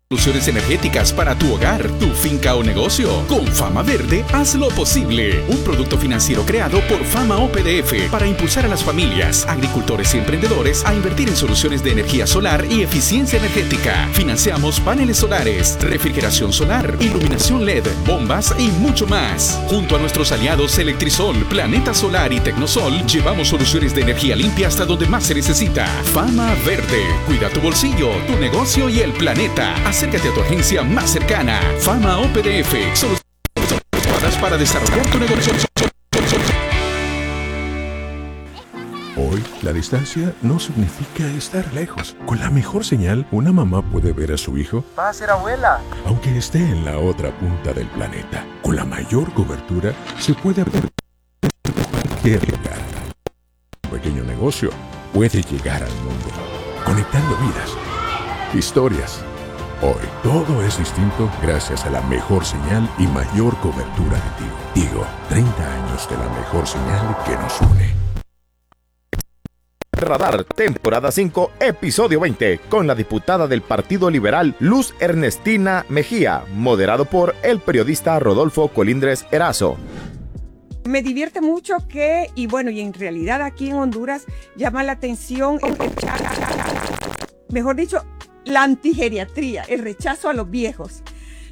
Soluciones energéticas para tu hogar, tu finca o negocio. Con Fama Verde, haz lo posible. Un producto financiero creado por Fama OPDF para impulsar a las familias, agricultores y emprendedores a invertir en soluciones de energía solar y eficiencia energética. Financiamos paneles solares, refrigeración solar, iluminación LED, bombas y mucho más. Junto a nuestros aliados Electrisol, Planeta Solar y Tecnosol, llevamos soluciones de energía limpia hasta donde más se necesita. Fama Verde. Cuida tu bolsillo, tu negocio y el planeta. Acércate a tu agencia más cercana. Fama OPDF. Soluciones para desarrollar tu negocio. Hoy, la distancia no significa estar lejos. Con la mejor señal, una mamá puede ver a su hijo. Va a ser abuela. Aunque esté en la otra punta del planeta. Con la mayor cobertura, se puede ver cualquier lugar. Un pequeño negocio puede llegar al mundo, conectando vidas, historias. Hoy, todo es distinto gracias a la mejor señal y mayor cobertura de Tigo. Tigo, 30 años de la mejor señal que nos une. Radar, temporada 5, episodio 20, con la diputada del Partido Liberal, Luz Ernestina Mejía, moderado por el periodista Rodolfo Colindres Erazo. Me divierte mucho y en realidad aquí en Honduras llama la atención mejor dicho, la antigeriatría, el rechazo a los viejos.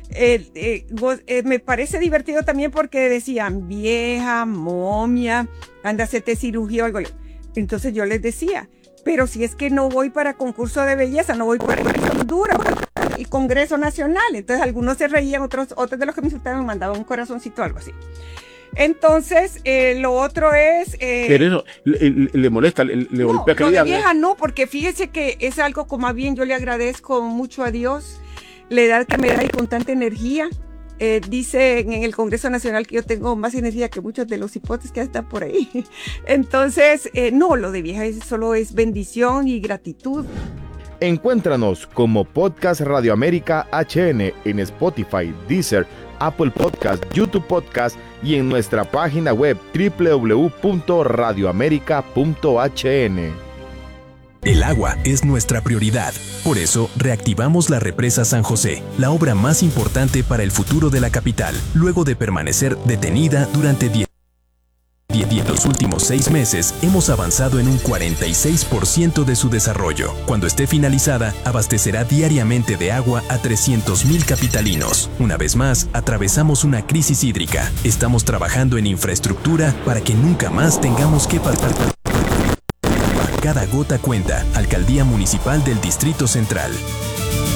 Me parece divertido también porque decían vieja, momia, anda a hacerte cirugía o algo. Entonces yo les decía, pero si es que no voy para concurso de belleza, no voy para Honduras, para el Congreso Nacional. Entonces algunos se reían, otros de los que me insultaban me mandaban un corazoncito o algo así. Entonces, lo otro es... pero eso, ¿le molesta? ¿Le golpea que no, le de digan? vieja no, porque fíjese que es algo como más bien yo le agradezco mucho a Dios, la edad que me da y con tanta energía. Dicen en el Congreso Nacional que yo tengo más energía que muchos de los hipotes que están por ahí. Entonces, no, lo de vieja solo es bendición y gratitud. Encuéntranos como Podcast Radio América HN en Spotify, Deezer, Apple Podcast, YouTube Podcast y en nuestra página web www.radioamerica.hn. El agua es nuestra prioridad. Por eso, reactivamos la represa San José, la obra más importante para el futuro de la capital, luego de permanecer detenida durante 10 los últimos 6 meses, hemos avanzado en un 46% de su desarrollo. Cuando esté finalizada, abastecerá diariamente de agua a 300,000 capitalinos. Una vez más, atravesamos una crisis hídrica. Estamos trabajando en infraestructura para que nunca más tengamos que pasar. Cada gota cuenta. Alcaldía Municipal del Distrito Central.